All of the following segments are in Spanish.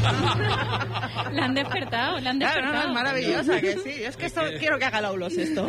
La han despertado. Claro, no, es maravillosa, que sí. Es que esto quiero que haga Laulos esto.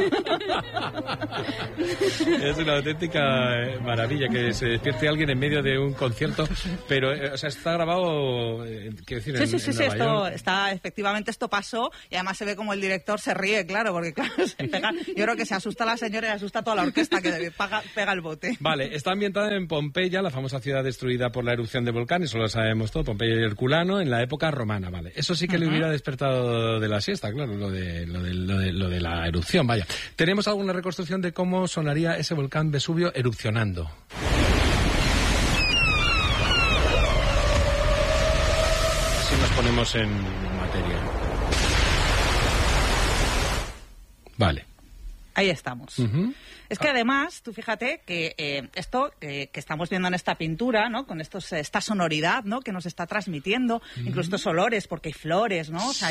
Es una auténtica maravilla que se despierte alguien en medio de un concierto, pero, o sea, está grabado, quiero decir, Sí, Nueva esto York. efectivamente esto pasó, y además se ve como el director se ríe, claro, porque claro, se pega. Yo creo que se asusta la señora y asusta a toda la orquesta que pega el bote. Vale, está ambientada en Pompeya, la famosa ciudad destruida por la erupción de volcán, eso lo sabemos todo, Pompeya y Herculano, en la época romana, vale. Eso sí que le hubiera despertado de la siesta, claro, lo de la erupción, vaya. ¿Tenemos alguna reconstrucción de cómo sonaría ese volcán Vesubio erupcionando? Así nos ponemos en materia. Vale. Ahí estamos. Es que además, tú fíjate que esto que estamos viendo en esta pintura, ¿no? Con esta sonoridad, ¿no? Que nos está transmitiendo, incluso estos olores, porque hay flores, ¿no? O sea,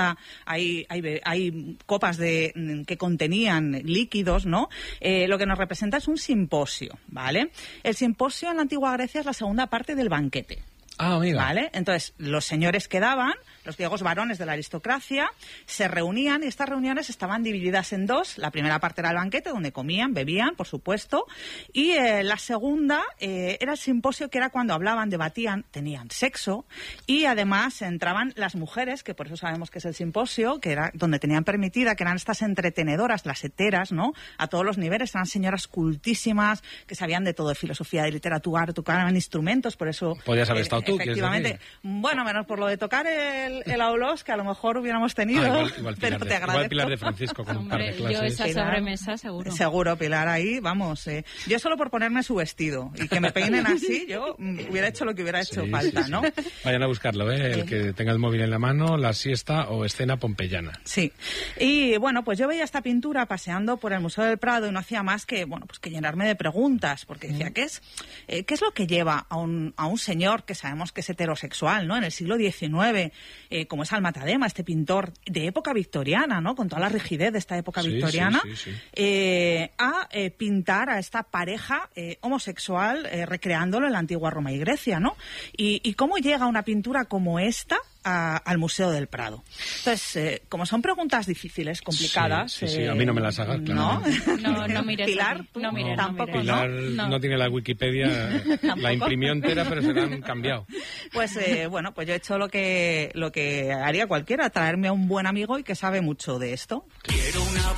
hay copas que contenían líquidos, ¿no? Lo que nos representa es un simposio, ¿vale? El simposio en la antigua Grecia es la segunda parte del banquete. Ah, amiga. ¿Vale? Entonces, los señores quedaban, los griegos varones de la aristocracia, se reunían, y estas reuniones estaban divididas en dos. La primera parte era el banquete, donde comían, bebían, por supuesto, y la segunda era el simposio, que era cuando hablaban, debatían, tenían sexo, y además entraban las mujeres, que por eso sabemos que es el simposio, que era donde tenían permitida, que eran estas entretenedoras, las heteras, ¿no? A todos los niveles, eran señoras cultísimas, que sabían de todo, de filosofía, de literatura, tocaban instrumentos, por eso... Podías haber estado tú, efectivamente. Bueno, menos por lo de tocar el aulos, que a lo mejor hubiéramos tenido. Igual pero te agradezco. Igual Pilar de Francisco con un par de clases. Yo esa sobremesa, seguro. Seguro, Pilar, ahí, vamos. Yo solo por ponerme su vestido y que me peinen así, yo hubiera hecho lo que hubiera hecho falta, ¿no? Vayan a buscarlo, el que tenga el móvil en la mano, la siesta o escena pompeyana. Sí. Y bueno, pues yo veía esta pintura paseando por el Museo del Prado y no hacía más que, bueno, pues que llenarme de preguntas, porque decía, ¿qué es lo que lleva a un señor que sabemos que es heterosexual, ¿no? En el siglo XIX, como es Almatadema, este pintor de época victoriana, ¿no? Con toda la rigidez de esta época victoriana, a pintar a esta pareja homosexual, recreándolo en la antigua Roma y Grecia, ¿no? Y cómo llega una pintura como esta al Museo del Prado. Entonces, como son preguntas difíciles, complicadas... Sí, a mí no me las hagas, claro. No mires. Pilar, no mires, tampoco, Pilar no tiene la Wikipedia, la imprimió entera, pero se la han cambiado. Pues bueno, pues yo he hecho lo que haría cualquiera, traerme a un buen amigo y que sabe mucho de esto.